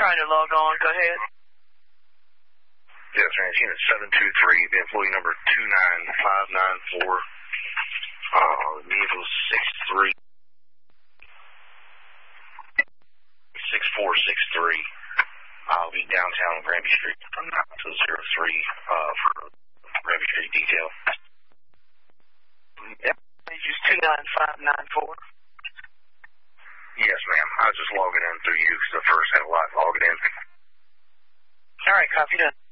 trying to log on. Go ahead. Yes, man. Unit 723, the employee number 29594. Vehicle 6463. I'll be downtown Granby Street from 9 to 03 for Granby Street detail. Yep. Use 29594. Yes, ma'am. I was just logging in through you because the first had a lot logging in. All right, copy that.